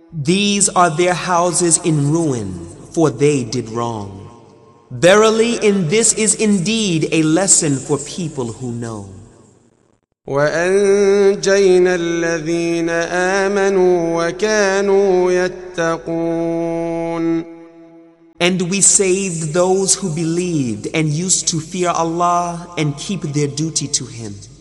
These are their houses in ruin, for they did wrong. Verily, in this is indeed a lesson for people who know. وأنجينا الذين آمنوا وكانوا يتقون. And we saved those who believed and used to fear Allah and keep their duty to Him.